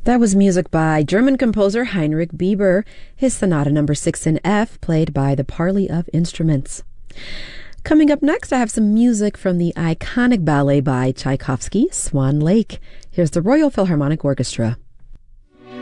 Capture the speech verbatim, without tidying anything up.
That was music by German composer Heinrich Bieber, his Sonata number six in F, played by the Parley of Instruments. Coming up next, I have some music from the iconic ballet by Tchaikovsky, Swan Lake. Here's the Royal Philharmonic Orchestra.